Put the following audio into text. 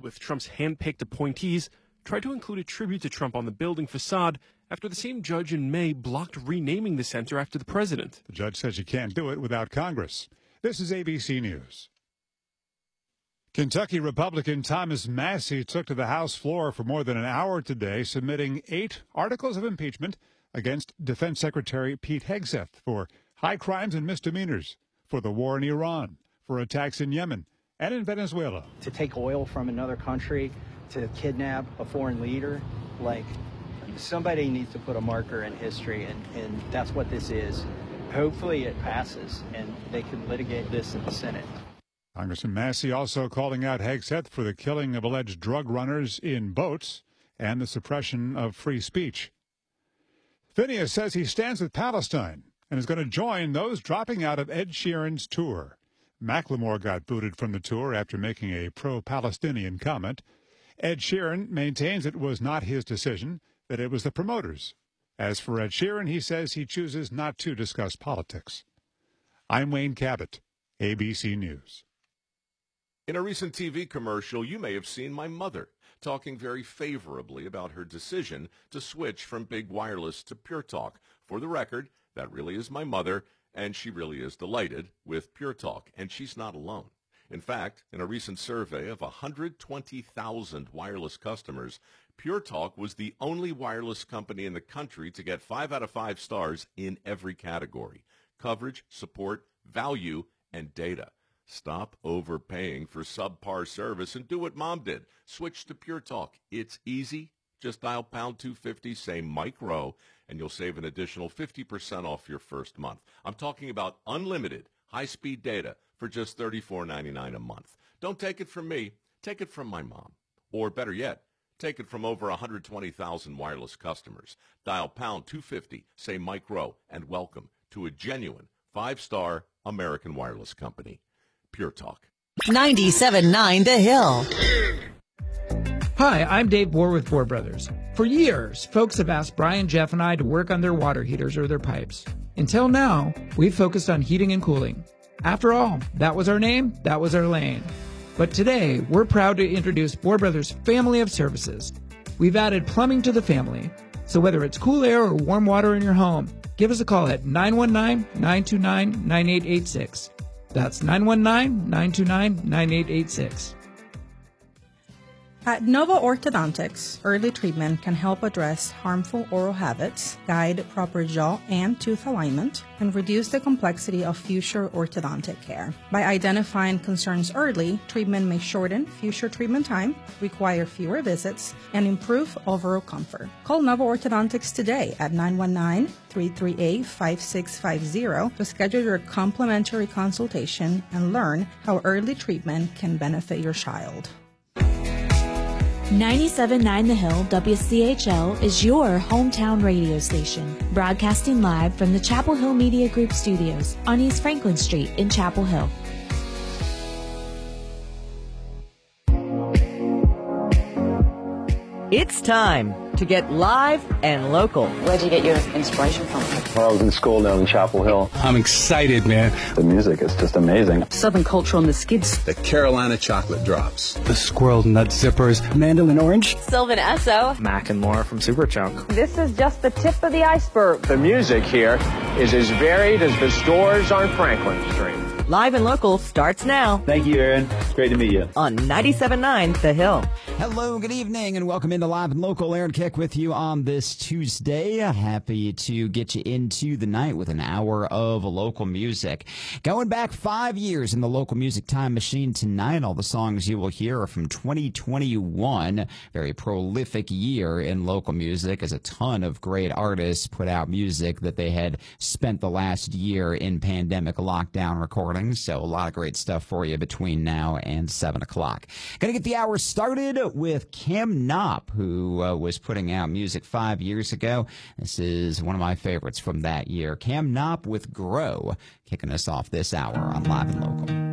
with Trump's hand-picked appointees, tried to include a tribute to Trump on the building facade after the same judge in May blocked renaming the center after the president. The judge says you can't do it without Congress. This is ABC News. Kentucky Republican Thomas Massie took to the House floor for more than an hour today, submitting 8 articles of impeachment against Defense Secretary Pete Hegseth for high crimes and misdemeanors, for the war in Iran, for attacks in Yemen and in Venezuela. To take oil from another country, to kidnap a foreign leader, like, somebody needs to put a marker in history, and that's what this is. Hopefully it passes, and they can litigate this in the Senate. Congressman Massie also calling out Hegseth for the killing of alleged drug runners in boats and the suppression of free speech. Phineas says he stands with Palestine and is going to join those dropping out of Ed Sheeran's tour. Macklemore got booted from the tour after making a pro-Palestinian comment. Ed Sheeran maintains it was not his decision, that it was the promoters. As for Ed Sheeran, he says he chooses not to discuss politics. I'm Wayne Cabot, ABC News. In a recent TV commercial, you may have seen my mother talking very favorably about her decision to switch from big wireless to Pure Talk. For the record, that really is my mother, and she really is delighted with Pure Talk, and she's not alone. In fact, in a recent survey of 120,000 wireless customers, Pure Talk was the only wireless company in the country to get 5 out of 5 stars in every category: coverage, support, value, and data. Stop overpaying for subpar service and do what Mom did. Switch to Pure Talk. It's easy. Just dial pound 250, say Mike Rowe, and you'll save an additional 50% off your first month. I'm talking about unlimited high-speed data for just $34.99 a month. Don't take it from me. Take it from my mom. Or better yet, take it from over 120,000 wireless customers. Dial pound 250, say Mike Rowe, and welcome to a genuine 5-star American wireless company. Pure Talk. 97.9 The Hill. Hi, I'm Dave Bohr with Bohr Brothers. For years, folks have asked Brian, Jeff, and I to work on their water heaters or their pipes. Until now, we've focused on heating and cooling. After all, that was our name, that was our lane. But today, we're proud to introduce Bohr Brothers' family of services. We've added plumbing to the family. So whether it's cool air or warm water in your home, give us a call at 919-929-9886. That's 919-929-9886. At Nova Orthodontics, early treatment can help address harmful oral habits, guide proper jaw and tooth alignment, and reduce the complexity of future orthodontic care. By identifying concerns early, treatment may shorten future treatment time, require fewer visits, and improve overall comfort. Call Nova Orthodontics today at 919-338-5650 to schedule your complimentary consultation and learn how early treatment can benefit your child. 97.9 The Hill WCHL is your hometown radio station, broadcasting live from the Chapel Hill Media Group studios on East Franklin Street in Chapel Hill. It's time to get live and local. Where do you get your inspiration from? Well, I was in school down in Chapel Hill. I'm excited, man. The music is just amazing. Southern culture on the skids. The Carolina chocolate drops. The squirrel nut zippers. Mandolin orange. Sylvan Esso. Mac and Laura from Superchunk. This is just the tip of the iceberg. The music here is as varied as the stores on Franklin Street. Live and local starts now. Thank you, Aaron. It's great to meet you. On 97.9 The Hill. Hello, good evening, and welcome into Live and Local. Aaron Kick with you on this Tuesday. Happy to get you into the night with an hour of local music. Going back 5 years in the local music time machine tonight, all the songs you will hear are from 2021. Very prolific year in local music, as a ton of great artists put out music that they had spent the last year in pandemic lockdown recording. So a lot of great stuff for you between now and 7 o'clock. Going to get the hour started with Cam Knopp, who was putting out music 5 years ago. This is one of my favorites from that year. Cam Knopp with Grow, kicking us off this hour on Live and Local.